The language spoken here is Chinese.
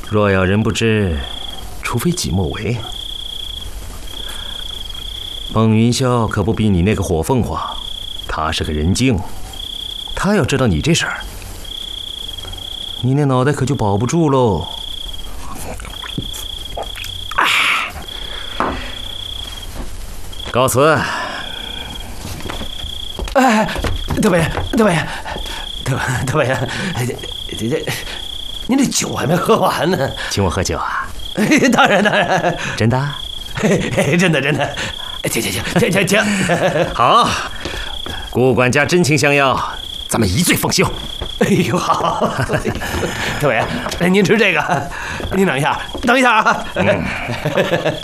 若要人不知，除非己莫为。孟云霄可不比你那个火凤凰，他是个人精，他要知道你这事儿，你那脑袋可就保不住喽。告辞。 哎，德伟，德伟，这，您这酒还没喝完呢， 请我喝酒啊？ 当然， 真的？ 真的，请， 好，顾管家真情相邀，咱们一醉方休。 哎呦，好，德伟，您吃这个，您等一下啊。